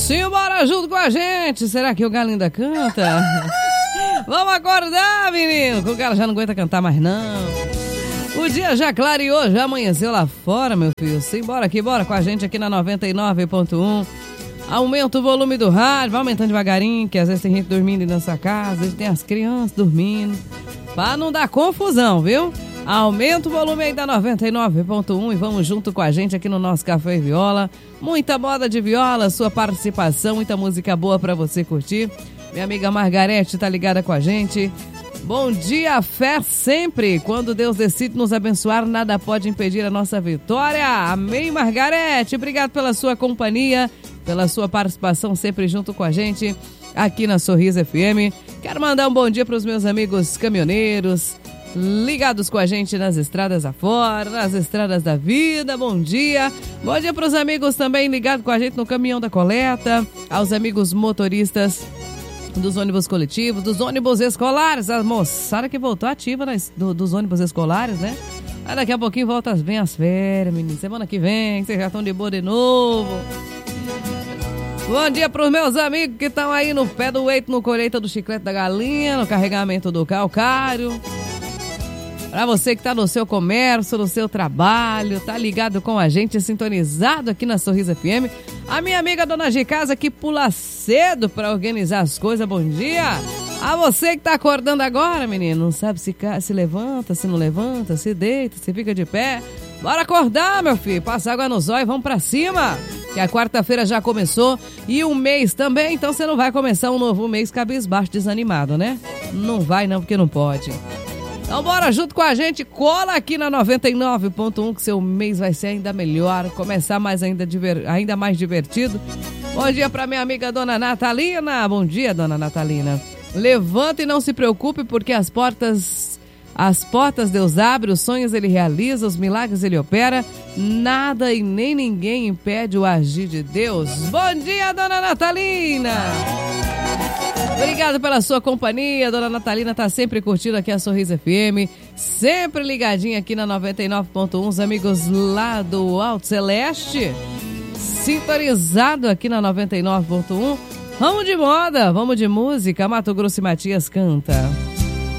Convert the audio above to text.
Simbora junto com a gente. Será que o galo ainda canta? Vamos acordar, menino, que o galo já não aguenta cantar mais não. O dia já clareou, já amanheceu lá fora, meu filho. Simbora aqui, bora com a gente aqui na 99.1. Aumenta o volume do rádio, vai aumentando devagarinho, que às vezes tem gente dormindo aí na sua casa, às vezes tem as crianças dormindo. Pra não dar confusão, viu? Aumenta o volume aí da 99.1 e vamos junto com a gente aqui no nosso Café e Viola. Muita moda de viola, sua participação, muita música boa pra você curtir. Minha amiga Margarete tá ligada com a gente. Bom dia, fé sempre. Quando Deus decide nos abençoar, nada pode impedir a nossa vitória. Amém, Margarete. Obrigado pela sua companhia, pela sua participação sempre junto com a gente aqui na Sorriso FM. Quero mandar um bom dia para os meus amigos caminhoneiros, ligados com a gente nas estradas afora, nas estradas da vida. Bom dia. Bom dia para os amigos também ligados com a gente no caminhão da coleta, aos amigos motoristas dos ônibus coletivos, dos ônibus escolares, a moçada que voltou ativa dos ônibus escolares, né? Aí daqui a pouquinho vem as férias, menino. Semana que vem, vocês já estão de boa de novo. Bom dia para os meus amigos que estão aí no pé do eito, no colheita do chiclete da galinha, no carregamento do calcário. Para você que está no seu comércio, no seu trabalho, tá ligado com a gente, sintonizado aqui na Sorriso FM. A minha amiga Dona de Casa que pula cedo para organizar as coisas, bom dia. A você que tá acordando agora, menino, não sabe se levanta, se não levanta, se deita, se fica de pé. Bora acordar, meu filho, passa água no zóio e vamos pra cima. Que a quarta-feira já começou e um mês também, então você não vai começar um novo mês cabisbaixo, desanimado, né? Não vai não, porque não pode. Então bora junto com a gente, cola aqui na 99.1 que seu mês vai ser ainda melhor, começar ainda mais divertido. Bom dia pra minha amiga Dona Natalina. Bom dia, Dona Natalina. Levanta e não se preocupe porque as portas Deus abre, os sonhos Ele realiza, os milagres Ele opera. Nada e nem ninguém impede o agir de Deus. Bom dia, Dona Natalina. Obrigado pela sua companhia. Dona Natalina tá sempre curtindo aqui a Sorriso FM, sempre ligadinha aqui na 99.1, os amigos lá do Alto Celeste, sintonizado aqui na 99.1. Vamos de moda, vamos de música. Mato Grosso e Matias canta.